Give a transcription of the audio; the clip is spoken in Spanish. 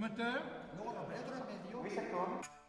moteur. Luego los metros en medio. Oui, c'est toi.